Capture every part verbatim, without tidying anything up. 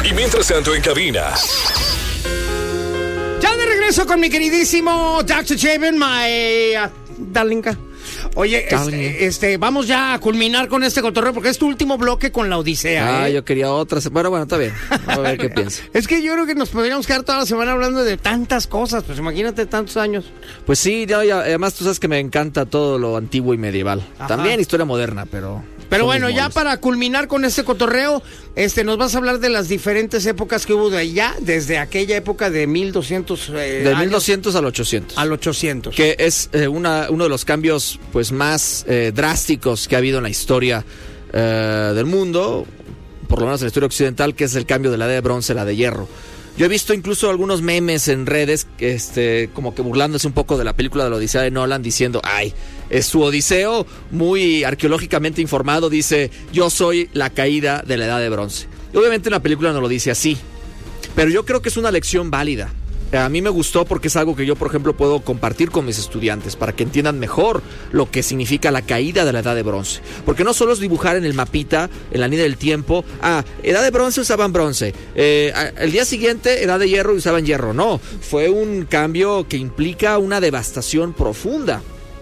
Y mientras tanto en cabina. Ya de regreso con mi queridísimo doctor Chabin, my uh, darlinga. Oye, este, este, vamos ya a culminar con este cotorreo porque es tu último bloque con la Odisea. Ah, ¿eh? yo quería otra. Bueno, bueno, está bien. Vamos a ver qué piensa. Es que yo creo que nos podríamos quedar toda la semana hablando de tantas cosas. Pues imagínate tantos años. Pues sí, ya, ya, además tú sabes que me encanta todo lo antiguo y medieval. Ajá. También historia moderna, pero... Pero bueno, ya para culminar con este cotorreo, este, nos vas a hablar de las diferentes épocas que hubo de allá, desde aquella época de mil doscientos eh, De años, mil doscientos al ochocientos. al ochocientos. Que es eh, una, uno de los cambios pues más eh, drásticos que ha habido en la historia eh, del mundo, por lo menos en la historia occidental, que es el cambio de la edad de bronce a la de hierro. Yo he visto incluso algunos memes en redes, este, como que burlándose un poco de la película de la Odisea de Nolan, diciendo, ay, es su Odiseo, muy arqueológicamente informado, dice, yo soy la caída de la edad de bronce. Y obviamente la película no lo dice así, pero yo creo que es una lección válida. A mí me gustó porque es algo que yo, por ejemplo, puedo compartir con mis estudiantes para que entiendan mejor lo que significa la caída de la edad de bronce. Porque no solo es dibujar en el mapita, en la línea del tiempo, ah, edad de bronce usaban bronce, eh, el día siguiente edad de hierro usaban hierro. No, fue un cambio que implica una devastación profunda.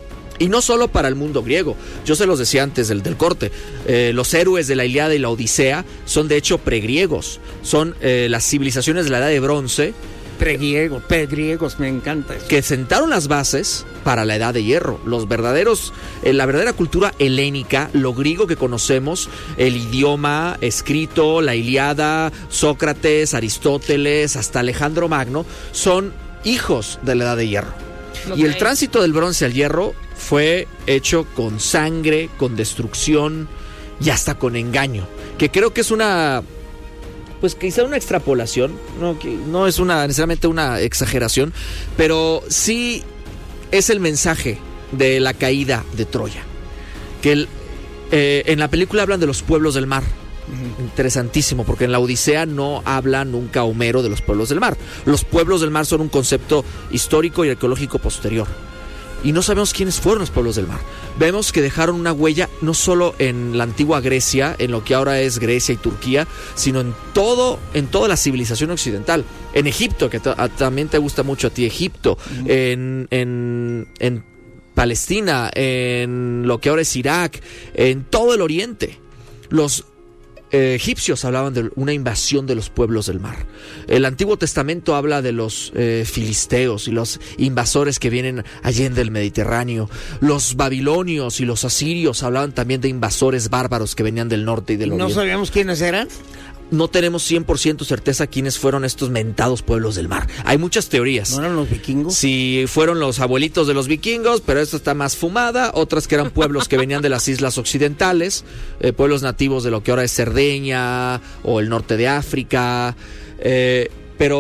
Y no solo para el mundo griego, yo se los decía antes del, del corte, eh, los héroes de la Ilíada y la Odisea son de hecho pregriegos, son eh, las civilizaciones de la edad de bronce, Pregriegos, pregriegos, me encanta eso. que sentaron las bases para la edad de hierro. Los verdaderos, eh, la verdadera cultura helénica, lo griego que conocemos, el idioma escrito, la Ilíada, Sócrates, Aristóteles, hasta Alejandro Magno, son hijos de la edad de hierro. Okay. Y el tránsito del bronce al hierro fue hecho con sangre, con destrucción y hasta con engaño, que creo que es una... pues quizá una extrapolación, no, no es una necesariamente una exageración, pero sí es el mensaje de la caída de Troya. Que el, eh, en la película hablan de los pueblos del mar. Uh-huh. Interesantísimo, porque en la Odisea no habla nunca Homero de los pueblos del mar. Los pueblos del mar son un concepto histórico y arqueológico posterior. Y no sabemos quiénes fueron los pueblos del mar. Vemos que dejaron una huella no solo en la antigua Grecia, en lo que ahora es Grecia y Turquía, sino en todo, en toda la civilización occidental. En Egipto, que t- a, también te gusta mucho a ti, Egipto, uh-huh. en, en, en Palestina, en lo que ahora es Irak, en todo el Oriente. Los Eh, egipcios hablaban de una invasión de los pueblos del mar. El Antiguo Testamento habla de los eh, filisteos y los invasores que vienen allende el Mediterráneo. Los babilonios y los asirios hablaban también de invasores bárbaros que venían del norte y del oriente. ¿No sabíamos quiénes eran? No tenemos cien por ciento certeza quiénes fueron estos mentados pueblos del mar. Hay muchas teorías. ¿No eran los vikingos? Sí, fueron los abuelitos de los vikingos, pero esto está más fumada. Otras que eran pueblos que venían de las islas occidentales, eh, pueblos nativos de lo que ahora es Cerdeña o el norte de África. Eh,